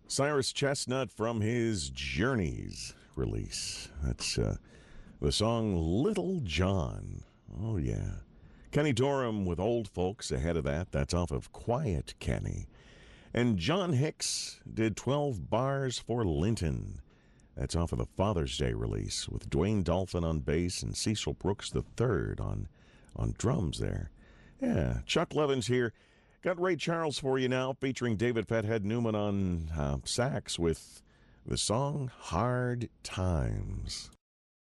Cyrus Chestnut from his Journeys release. That's the song Little John. Oh, yeah. Kenny Dorham with Old Folks ahead of that. That's off of Quiet Kenny. And John Hicks did 12 Bars for Linton. That's off of the Father's Day release with Dwayne Dolphin on bass and Cecil Brooks III on drums there. Yeah, Chuck Levins here. Got Ray Charles for you now, featuring David Fathead Newman on sax with the song Hard Times.